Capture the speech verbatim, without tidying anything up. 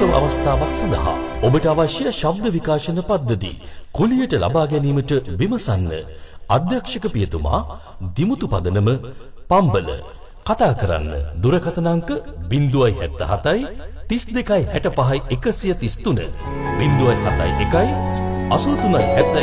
උත්සව අවස්ථාවක් සඳහා ඔබට අවශ්‍ය ශබ්ද විකාශන පද්ධති කුලියට ලබා ගැනීමට විමසන්න. අධ්‍යක්ෂක පියතුමා දිමුතු පදනම පම්බල. කතා කරන්න දුරකථන අංක ज़ीरो सात सात तीस दो හැට පහයි එකසිය තිස් තුන ज़ीरो सात एक अस्सी तीन सात एक